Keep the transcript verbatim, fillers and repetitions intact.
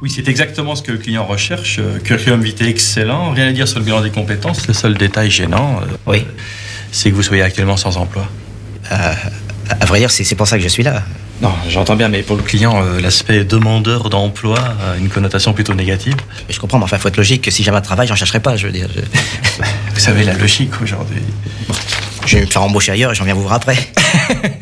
Oui, c'est exactement ce que le client recherche. Euh, curriculum vitae excellent, rien à dire sur le bilan des compétences. Le seul détail gênant, euh, Oui. c'est que vous soyez actuellement sans emploi. Euh, à vrai dire, c'est, c'est pour ça que je suis là. Non, j'entends bien, mais pour le client, euh, l'aspect demandeur d'emploi a une connotation plutôt négative. Je comprends, mais enfin, faut être logique que si j'avais un travail, j'en chercherais pas, je veux dire. Je... Vous savez, la logique aujourd'hui. Bon, je vais me faire embaucher ailleurs et j'en viens vous voir après.